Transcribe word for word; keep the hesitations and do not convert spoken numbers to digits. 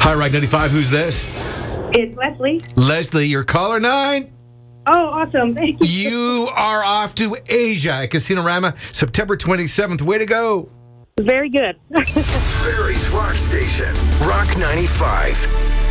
Hi, Rock ninety-five. Who's this? It's Leslie. Leslie, you're caller nine. Oh, awesome. Thank you. You are off to Asia at Casinorama September twenty-seventh. Way to go. Very good. Barry's Rock Station. Rock ninety-five.